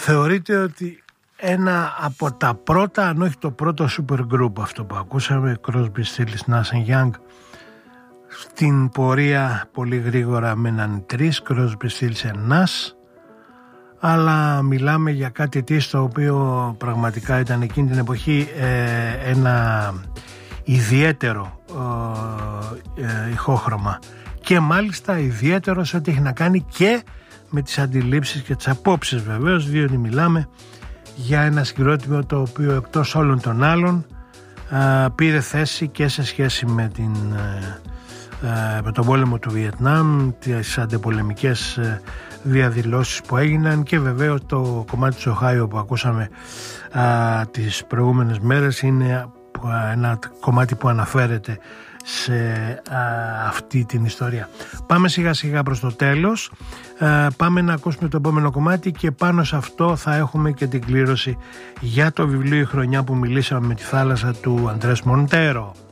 Θεωρείται ότι ένα από τα πρώτα, αν όχι το πρώτο super group αυτό που ακούσαμε, Crosby, Stills, Nash & Young. Στην πορεία πολύ γρήγορα μέναν τρεις, Crosby, Stills and Nash, αλλά μιλάμε για κάτι το οποίο πραγματικά ήταν εκείνη την εποχή ένα ιδιαίτερο ηχόχρωμα και μάλιστα ιδιαίτερο σε ό,τι έχει να κάνει και με τις αντιλήψεις και τις απόψεις βεβαίως, διότι μιλάμε για ένα συγκρότημα το οποίο εκτός όλων των άλλων πήρε θέση και σε σχέση με τον πόλεμο του Βιετνάμ, τις αντεπολεμικές διαδηλώσεις που έγιναν και βεβαίως το κομμάτι του Οχάιο που ακούσαμε τις προηγούμενες μέρες είναι ένα κομμάτι που αναφέρεται σε αυτή την ιστορία. Πάμε σιγά σιγά προς το τέλος, πάμε να ακούσουμε το επόμενο κομμάτι και πάνω σε αυτό θα έχουμε και την κλήρωση για το βιβλίο «Η χρονιά που μιλήσαμε με τη θάλασσα» του Αντρές Μοντέρο.